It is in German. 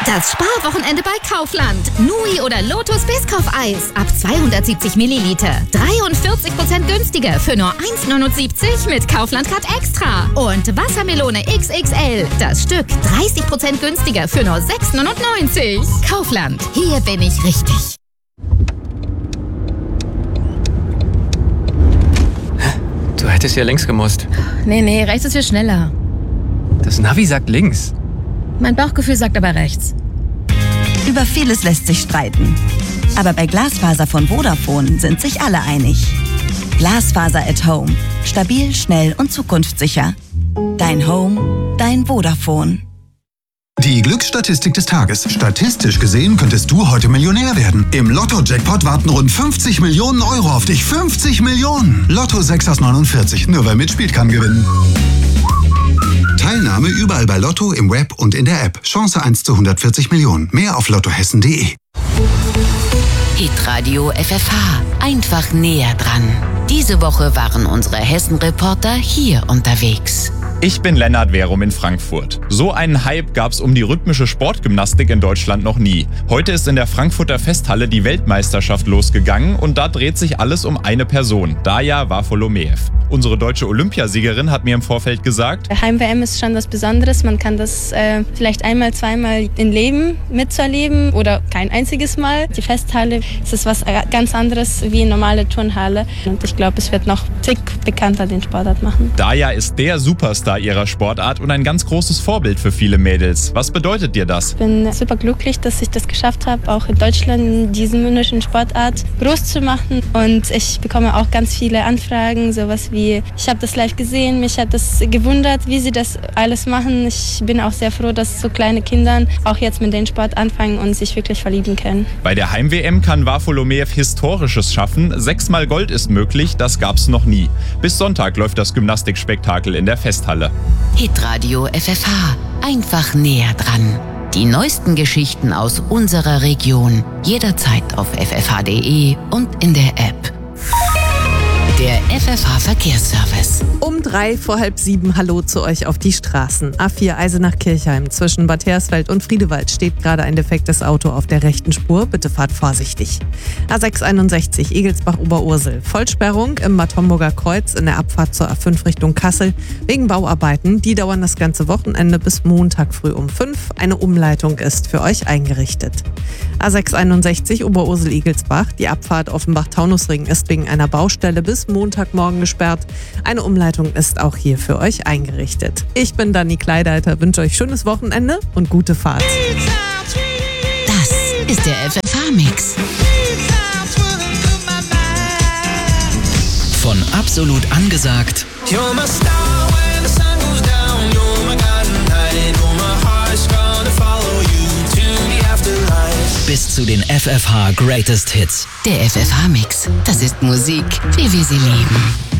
Das Sparwochenende bei Kaufland. Nui oder Lotus Biscoff-Eis ab 270 Milliliter. 43% günstiger für nur 1,79 mit Kaufland Card Extra. Und Wassermelone XXL. Das Stück 30% günstiger für nur 6,99. Kaufland. Hier bin ich richtig. Du hättest ja links gemusst. Nee, rechts ist viel schneller. Das Navi sagt links. Mein Bauchgefühl sagt aber rechts. Über vieles lässt sich streiten. Aber bei Glasfaser von Vodafone sind sich alle einig. Glasfaser at Home. Stabil, schnell und zukunftssicher. Dein Home, dein Vodafone. Die Glücksstatistik des Tages. Statistisch gesehen könntest du heute Millionär werden. Im Lotto-Jackpot warten rund 50 Millionen Euro auf dich. 50 Millionen! Lotto 6 aus 49. Nur wer mitspielt, kann gewinnen. Teilnahme überall bei Lotto, im Web und in der App. Chance 1 zu 140 Millionen. Mehr auf lottohessen.de. Hitradio FFH. Einfach näher dran. Diese Woche waren unsere Hessen-Reporter hier unterwegs. Ich bin Lennart Verum in Frankfurt. So einen Hype gab's um die rhythmische Sportgymnastik in Deutschland noch nie. Heute ist in der Frankfurter Festhalle die Weltmeisterschaft losgegangen und da dreht sich alles um eine Person, Daja Varfolomeev. Unsere deutsche Olympiasiegerin hat mir im Vorfeld gesagt: Heim-WM ist schon was Besonderes. Man kann das vielleicht einmal, zweimal im Leben mitzuerleben oder kein einziges Mal. Die Festhalle ist was ganz anderes wie eine normale Turnhalle. Und ich glaube, es wird noch tick bekannter den Sportart machen. Daja ist der Superstar ihrer Sportart und ein ganz großes Vorbild für viele Mädels. Was bedeutet dir das? Ich bin super glücklich, dass ich das geschafft habe, auch in Deutschland in diesem wunderschönen Sportart groß zu machen. Und ich bekomme auch ganz viele Anfragen, sowas wie: Ich habe das live gesehen, mich hat das gewundert, wie sie das alles machen. Ich bin auch sehr froh, dass so kleine Kinder auch jetzt mit dem Sport anfangen und sich wirklich verlieben können. Bei der Heim-WM kann Varfolomeev Historisches schaffen. 6-mal Gold ist möglich, das gab's noch nie. Bis Sonntag läuft das Gymnastikspektakel in der Festhalle. Hitradio FFH. Einfach näher dran. Die neuesten Geschichten aus unserer Region. Jederzeit auf ffh.de und in der App. Der FFH Verkehrsservice. Um 6:03, hallo zu euch auf die Straßen. A4 Eisenach-Kirchheim zwischen Bad Hersfeld und Friedewald steht gerade ein defektes Auto auf der rechten Spur. Bitte fahrt vorsichtig. A661 Egelsbach-Oberursel. Vollsperrung im Bad Homburger Kreuz in der Abfahrt zur A5 Richtung Kassel wegen Bauarbeiten. Die dauern das ganze Wochenende bis Montag früh um 5. Eine Umleitung ist für euch eingerichtet. A661 Oberursel-Egelsbach. Die Abfahrt Offenbach-Taunusring ist wegen einer Baustelle bis Montagmorgen gesperrt. Eine Umleitung ist auch hier für euch eingerichtet. Ich bin Dani Kleideiter, wünsche euch schönes Wochenende und gute Fahrt. Das ist der FFH-Mix. Von Absolut angesagt bis zu den FFH Greatest Hits. Der FFH-Mix. Das ist Musik, wie wir sie lieben.